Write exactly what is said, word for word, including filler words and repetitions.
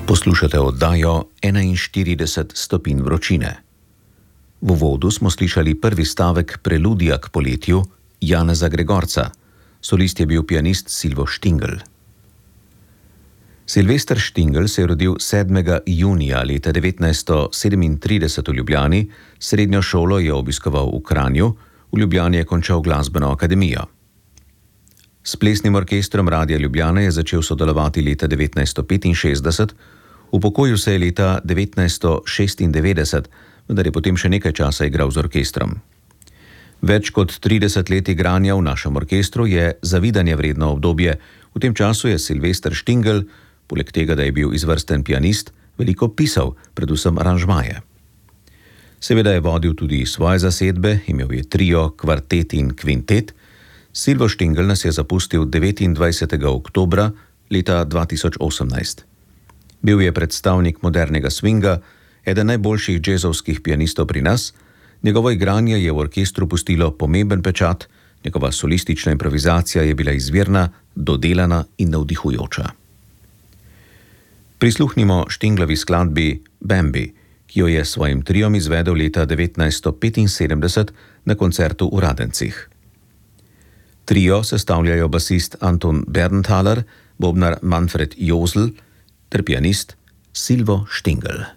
Poslušate oddajo enainštirideset stopinj vročine. V uvodu smo slišali prvi stavek preludija k poletju Janeza Gregorca. Solist je bil pianist Silvo Štingl. Silvester Štingl se je rodil sedmega junija leta devetnajststo sedemintrideset v Ljubljani, srednjo šolo je obiskoval v Kranju, v Ljubljani je končal glasbeno akademijo. S plesnim orkestrom Radia Ljubljana je začel sodelovati leta devetnajststo petinšestdeset, upokojil se je leta devetnajststo šestindevetdeset, vendar je potem še nekaj časa igral z orkestrom. Več kot trideset let igranja v našem orkestru je zavidanje vredno obdobje. V tem času je Silvester Štingl, poleg tega, da je bil izvrsten pianist, veliko pisal, predvsem aranžmaje. Seveda je vodil tudi svoje zasedbe, imel je trio, kvartet in kvintet. Silvo Štingl nas je zapustil devetindvajsetega oktobra leta dva tisoč osemnajst. Bil je predstavnik modernega swinga, eden najboljših džezovskih pianistov pri nas, njegovo igranje je v orkestru pustilo pomemben pečat, njegova solistična improvizacija je bila izvirna, dodelana in navdihujoča. Prisluhnimo Štinglovi skladbi Bambi, ki jo je s svojim triom izvedel leta devetnajststo petinsedemdeset na koncertu v Radencih. Trio sestavljajo basist Anton Berntaler, bobnar Manfred Josl ter pianist Silvo Štingl.